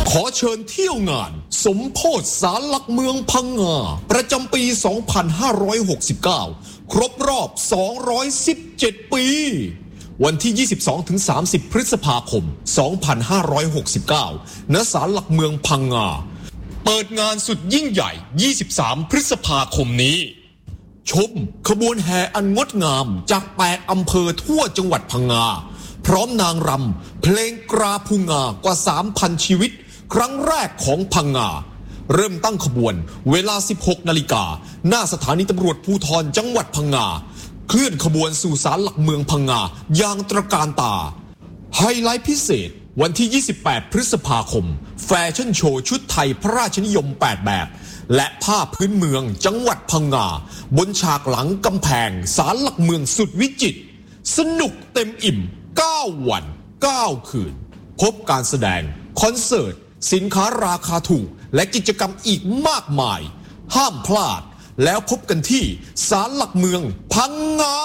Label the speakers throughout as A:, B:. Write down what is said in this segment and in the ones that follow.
A: ขอเชิญเที่ยวงานสมโภชศาลหลักเมืองพังงาประจำปี 2569 ครบรอบ 217 ปี วันที่ 22-30 พฤษภาคม 2569 ณ ศาลหลักเมืองพังงาเปิดงานสุดยิ่งใหญ่ 23 พฤษภาคมนี้ ชมขบวนแห่อันงดงามจาก 8 อำเภอทั่วจังหวัดพังงาพร้อมนางรำเพลงกราภูงากว่า 3,000 ชีวิตครั้งแรกของพังงาเริ่มตั้งขบวนเวลา 16 นาฬิกาหน้าสถานีตำรวจภูธรจังหวัดพังงาเคลื่อนขบวนสู่ศาลหลักเมืองพังงาอย่างตระการตาไฮไลท์พิเศษวันที่ 28 พฤษภาคมแฟชั่นโชว์ชุดไทยพระราชนิยม 8 แบบและผ้าพื้นเมืองจังหวัดพังงาบนฉากหลังกำแพงศาลหลักเมืองสุดวิจิตรสนุกเต็มอิ่ม9 วัน 9 คืนพบการแสดงคอนเสิร์ตสินค้าราคาถูกและกิจกรรมอีกมากมายห้ามพลาดแล้วพบกันที่ศาลหลักเมืองพังงา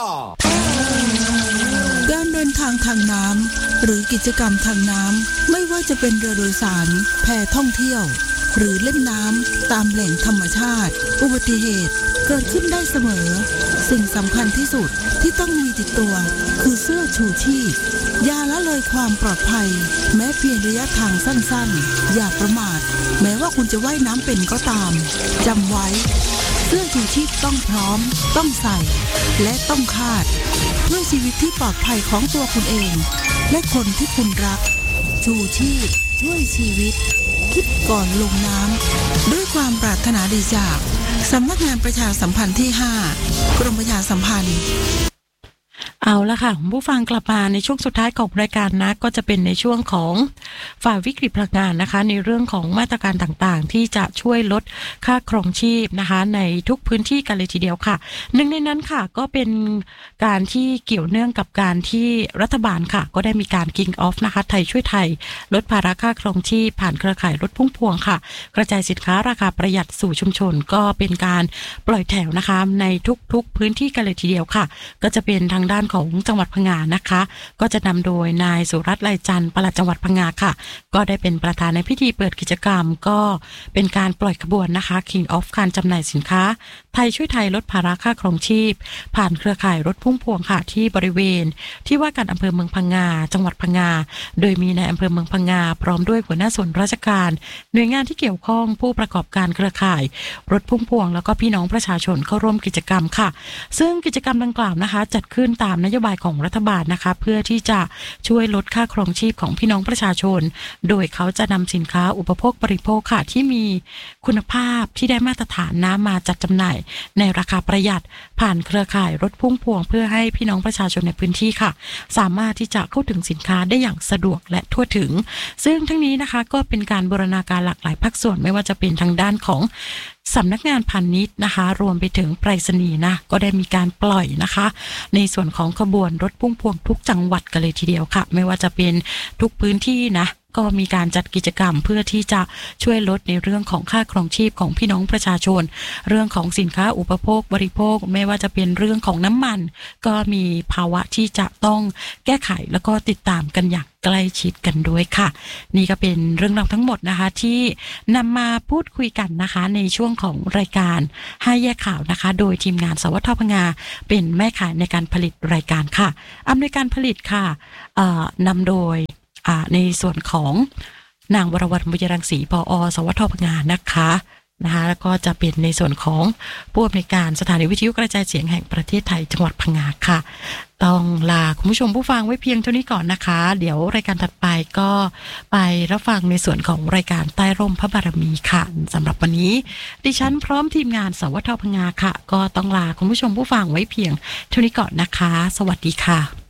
B: การเดินทางทางน้ำหรือกิจกรรมทางน้ำไม่ว่าจะเป็นเรือโดยสารแพท่องเที่ยวหรือเล่นน้ำตามแหล่งธรรมชาติอุบัติเหตุเกิดขึ้นได้เสมอสิ่งสำคัญที่สุดที่ต้องมีติดตัวคือเสื้อชูชีพอย่าละเลยความปลอดภัยแม้เพียงระยะทางสั้นๆอย่าประมาทแม้ว่าคุณจะว่ายน้ำเป็นก็ตามจำไว้เสื้อชูชีพต้องพร้อมต้องใส่และต้องคาดเพื่อชีวิตที่ปลอดภัยของตัวคุณเองและคนที่คุณรักชูชีพช่วยชีวิตคิดก่อนลงน้ำด้วยความปรารถนาดีจากสำนักงานประชาสัมพันธ์ที่ 5 กรมประชาสัมพันธ์
C: เอาละค่ะผู้ฟังกลับมาในช่วงสุดท้ายของรายการนะก็จะเป็นในช่วงของฝ่าวิกฤตพลังงานนะคะในเรื่องของมาตรการต่างๆที่จะช่วยลดค่าครองชีพนะคะในทุกพื้นที่กันเลยทีเดียวค่ะหนึ่งในนั้นค่ะก็เป็นการที่เกี่ยวเนื่องกับการที่รัฐบาลค่ะก็ได้มีการ King of นะคะไทยช่วยไทยลดภาระค่าครองชีพผ่านเครือข่ายรถพุ่งพวงค่ะกระจายสินค้าราคาประหยัดสู่ชุมชนก็เป็นการปล่อยแถวนะคะในทุกพื้นที่กันเลยทีเดียวค่ะก็จะเป็นทางด้านของจังหวัดพังงานะคะก็จะนำโดยนายสุรัตน์ไลจันทร์ปลัดจังหวัดพังงาค่ะก็ได้เป็นประธานในพิธีเปิดกิจกรรมก็เป็นการปล่อยขบวนนะคะ King of การจำหน่ายสินค้าไทยช่วยไทยลดภาระค่าครองชีพผ่านเครือข่ายรถพุ่งพวงค่ะที่บริเวณที่ว่าการอำเภอเมืองพังงาจังหวัดพังงาโดยมีนายอำเภอเมืองพังงาพร้อมด้วยหัวหน้าส่วนราชการหน่วยงานที่เกี่ยวข้องผู้ประกอบการเครือข่ายรถพุ่งพวงแล้วก็พี่น้องประชาชนเข้าร่วมกิจกรรมค่ะซึ่งกิจกรรมดังกล่าวนะคะจัดขึ้นตามนโยบายของรัฐบาลนะคะเพื่อที่จะช่วยลดค่าครองชีพของพี่น้องประชาชนโดยเขาจะนำสินค้าอุปโภคบริโภคค่ะที่มีคุณภาพที่ได้มาตรฐานนะมาจัดจำหน่ายในราคาประหยัดผ่านเครือข่ายรถพุ่งพวงเพื่อให้พี่น้องประชาชนในพื้นที่ค่ะสามารถที่จะเข้าถึงสินค้าได้อย่างสะดวกและทั่วถึงซึ่งทั้งนี้นะคะก็เป็นการบูรณาการหลากหลายภาคส่วนไม่ว่าจะเป็นทางด้านของสำนักงานพาณิชย์นะคะรวมไปถึงไปรษณีย์นะก็ได้มีการปล่อยนะคะในส่วนของขบวนรถพุ่งพวงทุกจังหวัดกันเลยทีเดียวค่ะไม่ว่าจะเป็นทุกพื้นที่นะก็มีการจัดกิจกรรมเพื่อที่จะช่วยลดในเรื่องของค่าครองชีพของพี่น้องประชาชนเรื่องของสินค้าอุปโภคบริโภคไม่ว่าจะเป็นเรื่องของน้ำมันก็มีภาวะที่จะต้องแก้ไขแล้วก็ติดตามกันอย่างใกล้ชิดกันด้วยค่ะนี่ก็เป็นเรื่องราวทั้งหมดนะคะที่นำมาพูดคุยกันนะคะในช่วงของรายการ5แยกข่าวนะคะโดยทีมงานสวทพังงาเป็นแม่ข่ายในการผลิตรายการค่ะอำนวยการผลิตค่ะนำโดยในส่วนของนางวรวรรณบุญรังสีผอ.สวทพังงานะคะแล้วก็จะเป็นในส่วนของผู้อำนวยการสถานีวิทยุกระจายเสียงแห่งประเทศไทยจังหวัดพังงาค่ะต้องลาคุณผู้ชมผู้ฟังไว้เพียงเท่านี้ก่อนนะคะเดี๋ยวรายการถัดไปก็ไปรับฟังในส่วนของรายการใต้ร่มพระบารมีค่ะสำหรับวันนี้ดิฉันพร้อมทีมงานสวทพังงาค่ะก็ต้องลาคุณผู้ชมผู้ฟังไว้เพียงเท่านี้ก่อนนะคะสวัสดีค่ะ